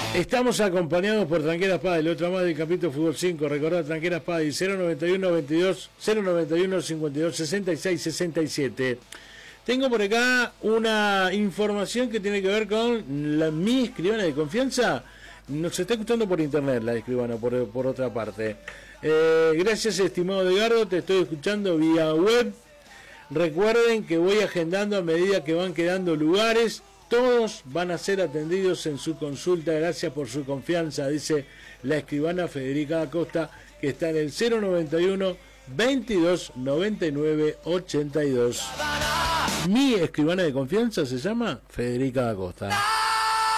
Estamos acompañados por Tranqueras Padel, otra más del capítulo Fútbol 5. Recordad, Tranqueras Padel, 091 22 091 52 66 67. Tengo por acá una información que tiene que ver con mi escribana de confianza. Nos está escuchando por internet la escribana, por otra parte. Gracias, estimado Edgardo, te estoy escuchando vía web. Recuerden que voy agendando a medida que van quedando lugares. Todos van a ser atendidos en su consulta. Gracias por su confianza, dice la escribana Federica Acosta, que está en el 091 22 99 82. Mi escribana de confianza se llama Federica Acosta.